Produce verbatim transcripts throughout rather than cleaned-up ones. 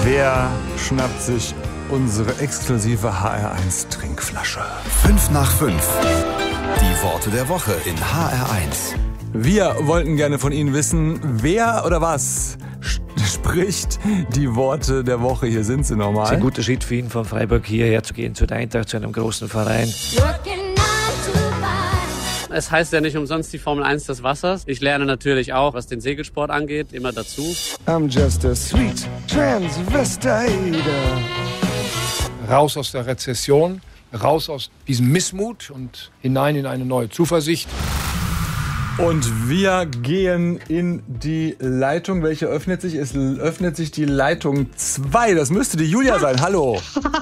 Wer schnappt sich unsere exklusive H R eins Trinkflasche? Fünf nach fünf. Die Worte der Woche in H R eins. Wir wollten gerne von Ihnen wissen, wer oder was spricht die Worte der Woche. Hier sind sie nochmal. Es ist ein guter Schritt für ihn, von Freiburg hierher zu gehen, zu der Eintracht, zu einem großen Verein. Es heißt ja nicht umsonst die Formel eins des Wassers. Ich lerne natürlich auch, was den Segelsport angeht, immer dazu. I'm just a sweet transvestite. Raus aus der Rezession, raus aus diesem Missmut und hinein in eine neue Zuversicht. Und wir gehen in die Leitung. Welche öffnet sich? Es öffnet sich die Leitung zwei. Das müsste die Julia sein. Hallo.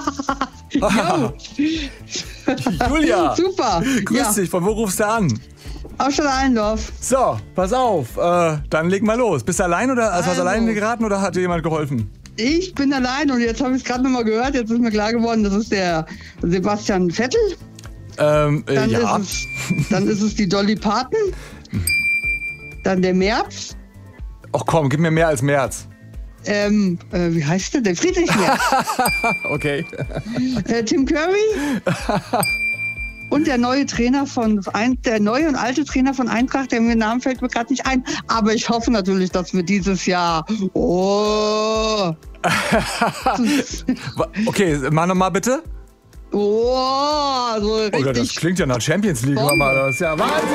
Julia. Super. Grüß ja. dich. Von wo rufst du an? Aus Allendorf. So, pass auf. Äh, dann leg mal los. Bist du allein oder also hast du Also. alleine geraten oder hat dir jemand geholfen? Ich bin allein und jetzt habe ich es gerade nochmal gehört. Jetzt ist mir klar geworden, das ist der Sebastian Vettel. Ähm, äh, Dann, ja. ist es, dann ist es die Dolly Parton. Dann der Merz. Ach komm, gib mir mehr als März. Ähm, äh, wie heißt der? Der Friedrich Merz. Okay. äh, Tim Curry. Und der neue Trainer von ein, der neue und alte Trainer von Eintracht, der mir Namen fällt mir gerade nicht ein. Aber ich hoffe natürlich, dass wir dieses Jahr. Oh. Okay, mach nochmal bitte. Oh, so richtig. Oder das klingt ja nach Champions League. Bombe. Mama, das ist ja Wahnsinn.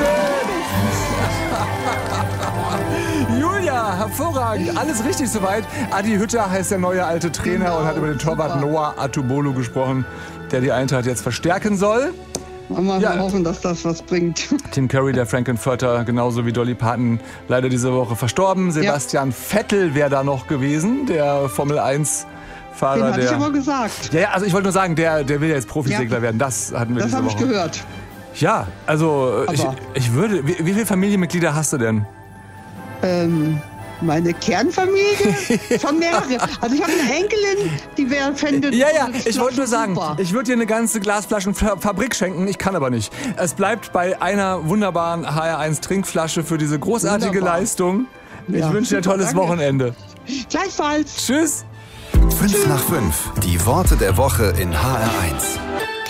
Julia, hervorragend. Alles richtig soweit. Adi Hütter heißt der neue alte Trainer Genau, und hat über den Torwart super. Noah Atubolo gesprochen, der die Eintracht jetzt verstärken soll. Wollen wir Ja. mal hoffen, dass das was bringt. Tim Curry, der Frankenfurter, genauso wie Dolly Parton, leider diese Woche verstorben. Sebastian Vettel wäre da noch gewesen, der Formel eins Fahrer. Den hatte der ich aber gesagt. Ja, ja, also ich wollte nur sagen, der, der will ja jetzt Profisegler Ja. werden. Das hatten wir Das diese habe Woche. ich gehört. Ja, also ich, Aber- ich würde. Wie, wie viele Familienmitglieder hast du denn? Ähm, meine Kernfamilie? Schon mehrere. Also ich habe eine Enkelin, die wäre fände. Ja, ja, ich wollte nur sagen, super. ich würde dir eine ganze Glasflaschenfabrik schenken. Ich kann aber nicht. Es bleibt bei einer wunderbaren H R eins Trinkflasche für diese großartige Wunderbar. Leistung. Ich Ja, wünsche dir ein super, tolles danke. Wochenende. Gleichfalls. Tschüss. Fünf nach fünf. Die Worte der Woche in H R eins.